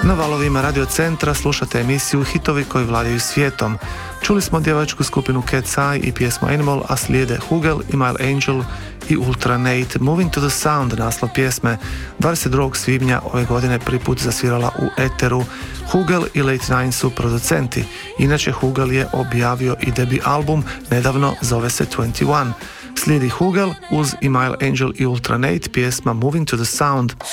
Na valovima Radio Centra slušate emisiju Hitovi koji vladaju svijetom. Čuli smo djevačku skupinu Cat's Eye i pjesmu Animal, a slijede Hugel i Mile Angel i Ultra Nate. Moving to the Sound, naslov pjesme, 22. svibnja ove godine prvi put zasvirala u eteru. Hugel i Late Nine su producenti. Inače, Hugel je objavio i debi album, nedavno zove se 21. Slijedi Hugel uz i Mile Angel i Ultra Nate, pjesma Moving to the Sound.